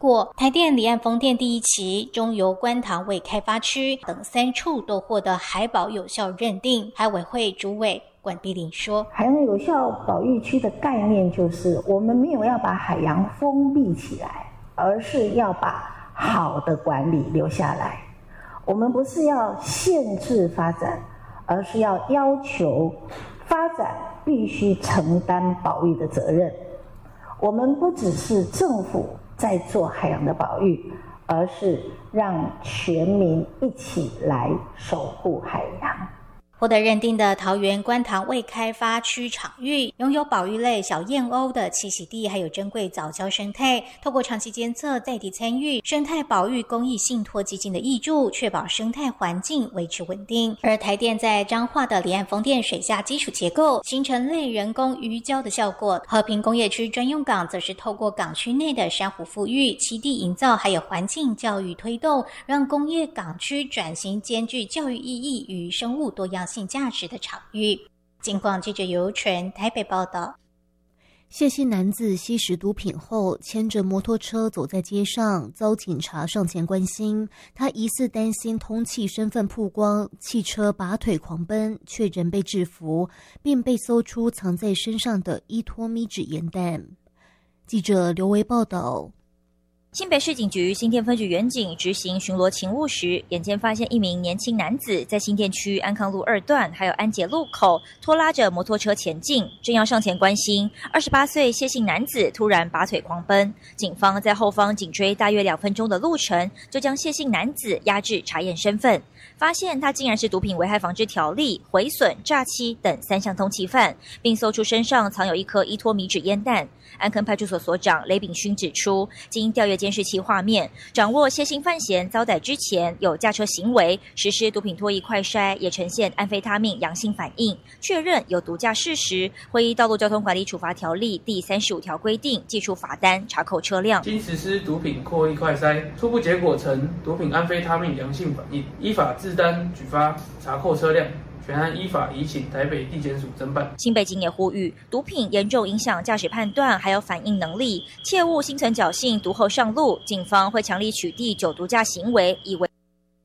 过。台电离岸风电第1期、中油观塘未开发区等3处都获得海保有效认定。海委会主委管碧玲说， 海洋有效保育区的概念就是我们没有要把海洋封闭起来，而是要把好的管理留下来。我们不是要限制发展，而是要求发展必须承担保育的责任。我们不只是政府在做海洋的保育，而是让全民一起来守护海洋。 获得认定的桃园观塘未开发区场域，拥有保育类小燕鸥的栖息地，还有珍贵藻礁生态。透过长期监测、在地参与、生态保育公益信托基金的挹注，确保生态环境维持稳定。而台电在彰化的离岸风电水下基础结构，形成类人工鱼礁的效果。和平工业区专用港则是透过港区内的珊瑚复育、栖地营造，还有环境教育推动，让工业港区转型兼具教育意义与生物多样性价值的场域。警广记者尤纯台北报道。 谢姓男子吸食毒品后，牵着摩托车走在街上，遭警察上前关心。他疑似担心通缉身份曝光，汽车拔腿狂奔，却仍被制服，并被搜出藏在身上的依托咪纸烟弹。记者刘维报道。 新北市警局新店分局员警执行巡逻勤务时，眼见发现一名年轻男子在新店区安康路2段还有安捷路口拖拉着摩托车前进，正要上前关心，28岁谢姓男子突然拔腿狂奔，警方在后方紧追大约2分钟的路程，就将谢姓男子押至查验身份，发现他竟然是毒品危害防治条例、毁损、诈欺等3项通缉犯，并搜出身上藏有1颗依托米纸烟弹。安坑派出所所长雷炳勋指出，经调阅监视器画面，掌握谢姓犯嫌遭逮之前有驾车行为，实施毒品脱衣快筛，也呈现安非他命阳性反应，确认有毒驾事实，会依道路交通管理处罚条例第35条规定，记出罚单，查扣车辆。 经实施毒品脱衣快筛，初步结果呈毒品安非他命阳性反应，依法制单举发查扣车辆。全案依法移请台北地检署侦办。 新北警也呼吁，毒品严重影响驾驶判断还有反应能力，切勿心存侥幸毒后上路。警方会强力取缔酒毒驾行为，以为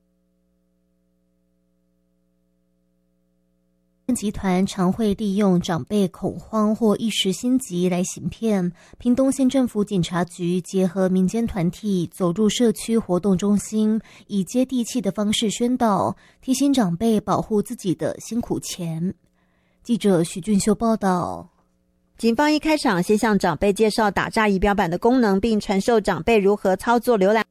集团常会利用长辈恐慌或一时心急来行骗。屏东县政府警察局结合民间团体走入社区活动中心，以接地气的方式宣导，提醒长辈保护自己的辛苦钱。记者许俊秀报道。 警方一开场先向长辈介绍打诈仪表板的功能，并传授长辈如何操作浏览。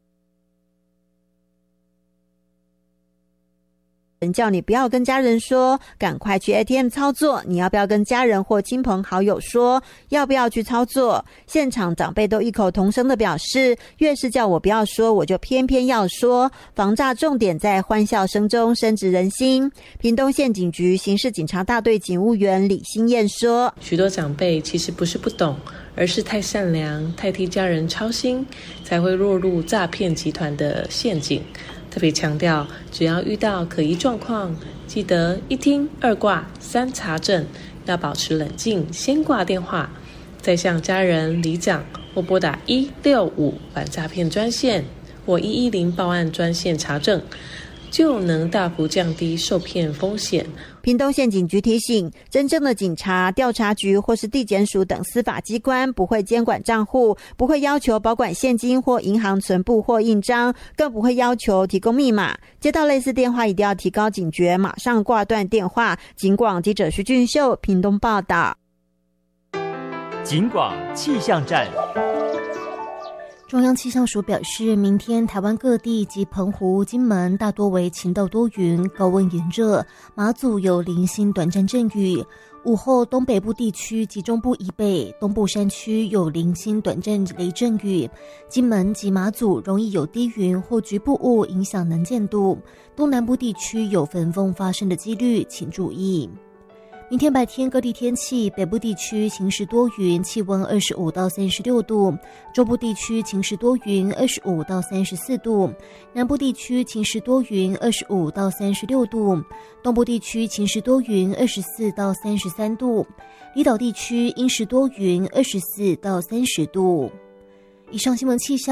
叫你不要跟家人说，赶快去 ATM 操作。你要不要跟家人或亲朋好友说，要不要去操作？现场长辈都异口同声地表示，越是叫我不要说，我就偏偏要说。防诈重点在欢笑声中深植人心。屏东县警局刑事警察大队警务员李新燕说， 许多长辈其实不是不懂，而是太善良，太替家人操心，才会落入诈骗集团的陷阱。特别强调，只要遇到可疑状况，记得1听2挂3查证，要保持冷静，先挂电话，再向家人、里长或拨打165反诈骗专线或110报案专线查证，就能大幅降低受骗风险。 屏东县警局提醒，真正的警察、调查局或是地检署等司法机关不会监管账户，不会要求保管现金或银行存簿或印章，更不会要求提供密码。接到类似电话一定要提高警觉，马上挂断电话。警广记者徐俊秀屏东报道。 警广气象站。 中央气象署表示，明天台湾各地及澎湖、金门大多为晴到多云，高温炎热，马祖有零星短暂阵雨。午后东北部地区及中部以北、东部山区有零星短暂雷阵雨，金门及马祖容易有低云或局部雾影响能见度，东南部地区有焚风发生的几率，请注意。明天白天各地天气，北部地区晴时多云，气温25到36度；中部地区晴时多云，25到34度；南部地区晴时多云，25到36度；东部地区晴时多云，24到33度；离岛地区阴时多云，24到30度。以上新闻气象。